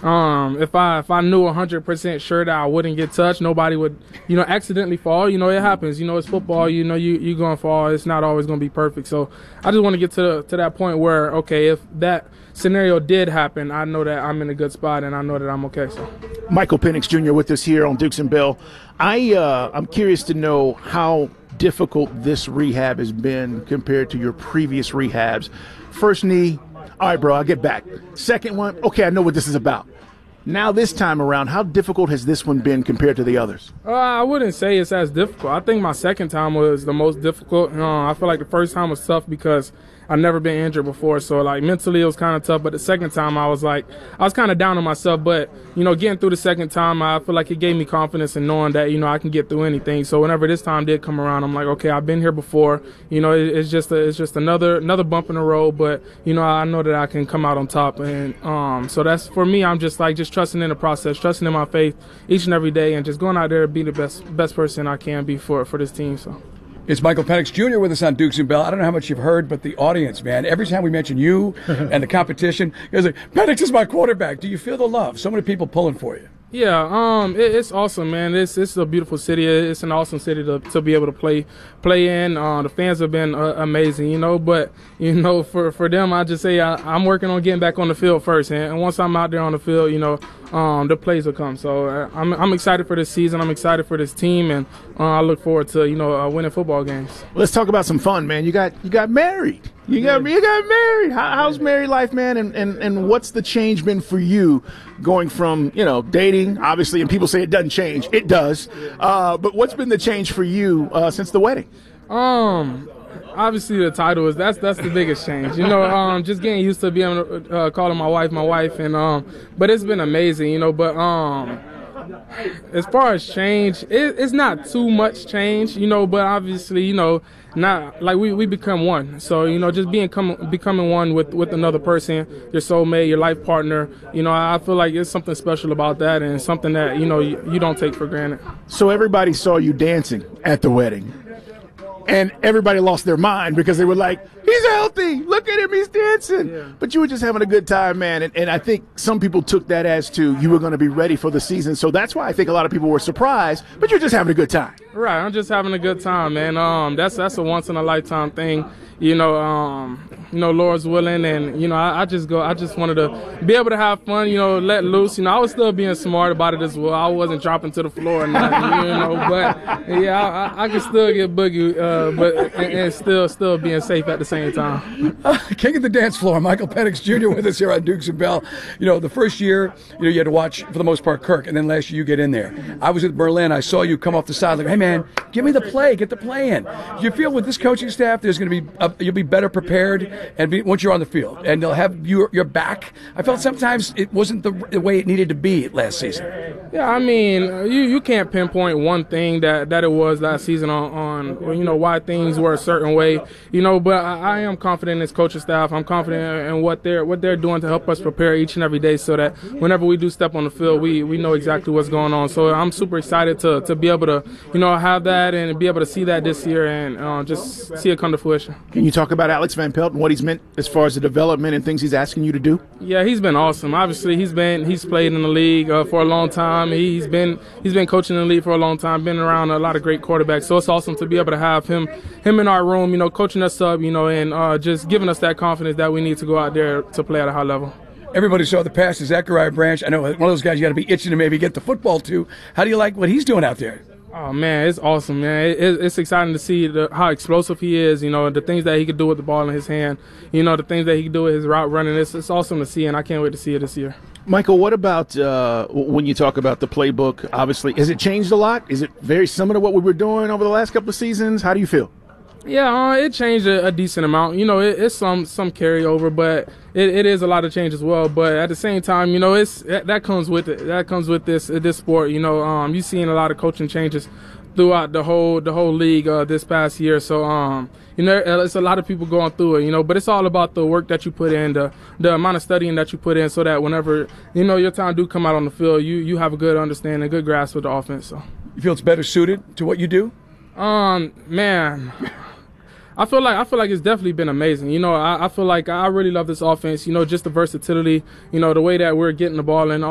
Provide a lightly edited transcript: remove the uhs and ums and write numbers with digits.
If I knew 100% sure that I wouldn't get touched, nobody would, accidentally fall. It happens. It's football. You going to fall. It's not always going to be perfect. So I just want to get to that point where, okay, if that scenario did happen, I know that I'm in a good spot and I know that I'm okay. So, Michael Penix Jr. with us here on Dukes and Bell. I'm curious to know how difficult this rehab has been compared to your previous rehabs. First knee, all right, bro, I'll get back. Second one, okay, I know what this is about. Now this time around, how difficult has this one been compared to the others? I wouldn't say it's as difficult. I think my second time was the most difficult. I feel like the first time was tough because I've never been injured before. So, mentally it was kind of tough. But the second time I was kind of down on myself. But, getting through the second time, I feel like it gave me confidence in knowing that, I can get through anything. So whenever this time did come around, I'm like, okay, I've been here before. It's just another bump in the road. But, I know that I can come out on top. And so that's, for me, I'm just trusting in the process, trusting in my faith each and every day, and just going out there and be the best person I can be for this team. So. It's Michael Penix Jr. with us on Dukes and Bell. I don't know how much you've heard, but the audience, man, every time we mention you and the competition, it's like, Penix is my quarterback. Do you feel the love? So many people pulling for you. Yeah, it's awesome, man. It's a beautiful city. It's an awesome city to be able to play in. The fans have been amazing, But for them, I just say I'm working on getting back on the field first, and once I'm out there on the field, the plays will come. So I'm excited for this season. I'm excited for this team, and I look forward to winning football games. Let's talk about some fun, man. You got married. You got married. How's married life, man? And what's the change been for you going from dating, obviously, and people say it doesn't change. It does. But what's been the change for you since the wedding? Obviously the title is that's the biggest change. Just getting used to being calling my wife, and but it's been amazing. But as far as change, it's not too much change. But obviously, not like we become one. So just becoming one with another person, your soulmate, your life partner. I feel like it's something special about that, and something that you don't take for granted. So everybody saw you dancing at the wedding. And everybody lost their mind because they were like, he's healthy. Look at him. He's dancing. Yeah. But you were just having a good time, man. And I think some people took that as to you were going to be ready for the season. So that's why I think a lot of people were surprised. But you're just having a good time. Right. I'm just having a good time, man. That's a once-in-a-lifetime thing. Lord's willing, and I just wanted to be able to have fun, let loose. I was still being smart about it as well. I wasn't dropping to the floor or nothing, but yeah, I could still get boogie, but and still being safe at the same time. King of the dance floor, Michael Penix Jr. with us here on Dukes and Bell. The first year, you had to watch for the most part Kirk, and then last year you get in there. I was at Berlin. I saw you come off the side like, hey man, give me the play, get the play in. Do you feel with this coaching staff, there's going to be you'll be better prepared once you're on the field, and they'll have your back? I felt sometimes it wasn't the way it needed to be last season. Yeah, I mean, you can't pinpoint one thing that it was last season on why things were a certain way, but I am confident in this coaching staff. I'm confident in what they're doing to help us prepare each and every day so that whenever we do step on the field, we know exactly what's going on. So I'm super excited to be able to, have that and be able to see that this year and just see it come to fruition. Can you talk about Alex Van Pelt and what he's meant as far as the development and things he's asking you to do? Yeah, he's been awesome. Obviously, he's played in the league for a long time. He's been coaching in the league for a long time, been around a lot of great quarterbacks. So it's awesome to be able to have him in our room, coaching us up, and just giving us that confidence that we need to go out there to play at a high level. Everybody saw the pass to Zachariah Branch. I know one of those guys you got to be itching to maybe get the football to. How do you like what he's doing out there? Oh, man, it's awesome, man. It's exciting to see how explosive he is, the things that he could do with the ball in his hand, the things that he can do with his route running. It's awesome to see, and I can't wait to see it this year. Michael, what about when you talk about the playbook? Obviously, has it changed a lot? Is it very similar to what we were doing over the last couple of seasons? How do you feel? Yeah, it changed a decent amount. It's some carryover, but it is a lot of change as well. But at the same time, that comes with it. That comes with this sport. You've seen a lot of coaching changes throughout the whole league this past year. So it's a lot of people going through it. But it's all about the work that you put in, the amount of studying that you put in, so that whenever your time do come out on the field, you have a good understanding, a good grasp of the offense. So you feel it's better suited to what you do? Man. I feel like it's definitely been amazing. I feel like I really love this offense. Just the versatility. The way that we're getting the ball in.